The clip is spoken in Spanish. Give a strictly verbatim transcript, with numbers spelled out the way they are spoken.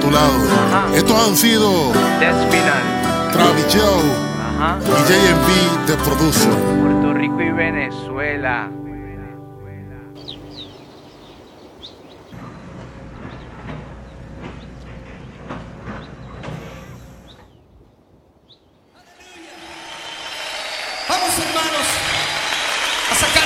tu lado. Ajá. Estos han sido Despinal. Travis Joe Ajá. y J M B The Producer. Puerto Rico y Venezuela. Vamos, hermanos, a sacar